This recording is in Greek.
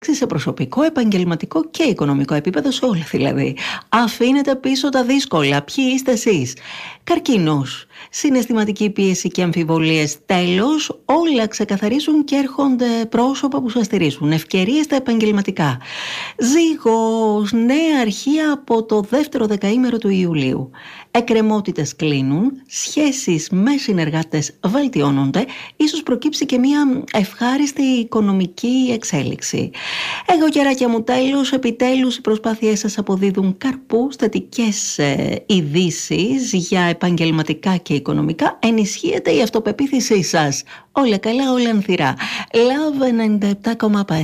σε προσωπικό, επαγγελματικό και οικονομικό επίπεδο, σε όλα δηλαδή. Αφήνετε πίσω τα δύσκολα. Ποιοι είστε εσείς? Καρκίνος. Συναισθηματική πίεση και αμφιβολίες. Τέλος, όλα ξεκαθαρίζουν και έρχονται πρόσωπα που σας στηρίζουν. Ευκαιρίες στα επαγγελματικά. Ζύγος. Νέα αρχή από το δεύτερο δεκαήμερο του Ιουλίου. Εκκρεμότητες κλείνουν. Σχέσεις με συνεργάτες βελτιώνονται. Ίσως προκύψει και μια ευχάριστη οικονομική εξέλιξη. Εγώ, κεράκια μου, τέλος, επιτέλους οι προσπάθειές σας αποδίδουν καρπούς, θετικές ειδήσεις για επαγγελματικά και οικονομικά. Ενισχύεται η αυτοπεποίθησή σας. Όλα καλά, όλα ανθυρά. Love 97,5.